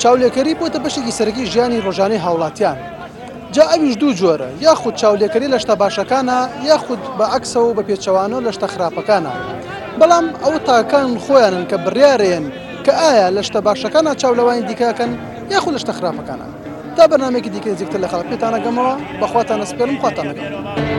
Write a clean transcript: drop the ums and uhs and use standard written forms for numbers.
چاولێکەری بۆتە بەشێکی سەرەکی ژیانی ڕۆژانەی هاوڵاتیان. جا ئەویش دوو جۆرە، یاخود چاولێکەری لە شتە باشەکانە یاخود بە عەکسەوە و بە پێچەوانە لە شتە خراپەکانە. بەڵام ئەوە تاکان خۆیانن کە بڕیارێن کە ئایا لە شتە باشەکانە چاولەوانی دیکەکەن یاخود لە شتە خراپەکانە. تا بەرنامەیەکی دیکە نزیکتر لە خەڵک پێتان ئەگەمەوە، بەخواتان ئەسپێرم، خواتان لەگەڵ.